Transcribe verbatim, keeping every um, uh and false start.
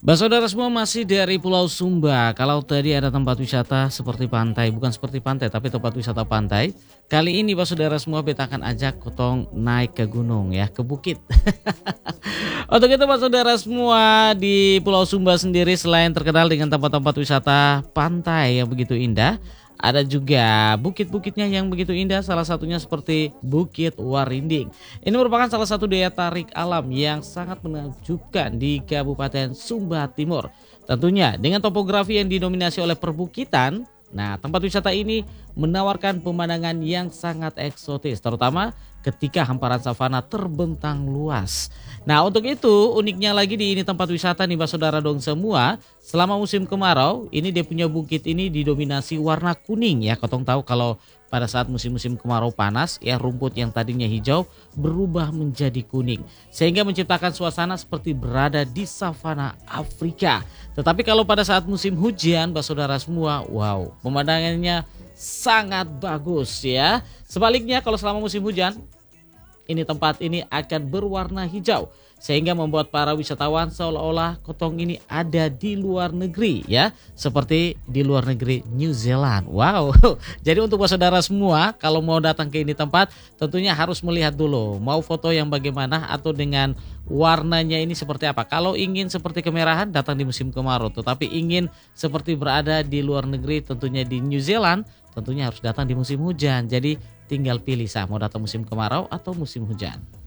Bah, saudara semua masih dari Pulau Sumba. Kalau tadi ada tempat wisata seperti pantai, bukan seperti pantai tapi tempat wisata pantai. Kali ini bah saudara semua beta akan ajak kotong naik ke gunung ya, ke bukit. Untuk itu bah saudara semua di Pulau Sumba sendiri selain terkenal dengan tempat-tempat wisata pantai yang begitu indah, ada juga bukit-bukitnya yang begitu indah, salah satunya seperti Bukit Warinding. Ini merupakan salah satu daya tarik alam yang sangat menakjubkan di Kabupaten Sumba Timur. Tentunya dengan topografi yang didominasi oleh perbukitan, nah tempat wisata ini menawarkan pemandangan yang sangat eksotis, terutama ketika hamparan savana terbentang luas. Nah untuk itu uniknya lagi di ini tempat wisata nih bah saudara dong semua, selama musim kemarau ini dia punya bukit ini didominasi warna kuning ya. Kotong tahu kalau pada saat musim-musim kemarau panas ya, rumput yang tadinya hijau berubah menjadi kuning, sehingga menciptakan suasana seperti berada di savana Afrika. Tetapi kalau pada saat musim hujan bah saudara semua, wow, pemandangannya sangat bagus ya. Sebaliknya kalau selama musim hujan, ini tempat ini akan berwarna hijau, sehingga membuat para wisatawan seolah-olah kotong ini ada di luar negeri ya, seperti di luar negeri New Zealand. Wow. Jadi untuk saudara semua kalau mau datang ke ini tempat tentunya harus melihat dulu mau foto yang bagaimana atau dengan warnanya ini seperti apa. Kalau ingin seperti kemerahan datang di musim kemarau, tetapi ingin seperti berada di luar negeri tentunya di New Zealand tentunya harus datang di musim hujan. Jadi tinggal pilih sah mau datang musim kemarau atau musim hujan.